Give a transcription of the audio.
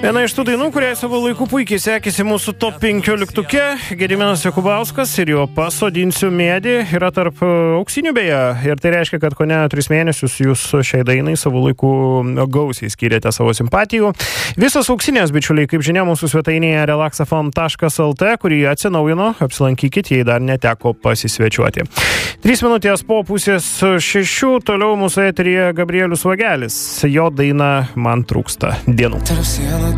Viena iš tų dainų, kuriai savo laiku puikiai sekėsi mūsų top 15. Gediminas Jakubauskas ir jo Pasodinsiu medį yra tarp auksinių beje. Ir tai reiškia, kad kone 3 mėnesius jūs šiai dainai savo laiku gausiai skyrėte savo simpatijų. Visos auksinės, bičiuliai, kaip žinia, mūsų svetainėje relaxafm.lt, kurį atsinaujino. Apsilankykit, jei dar neteko pasisvečiuoti. 3 minutės po 5:06, toliau mūsų eteryje Gabrielius Vagelis. Jo daina Man trūksta dienų.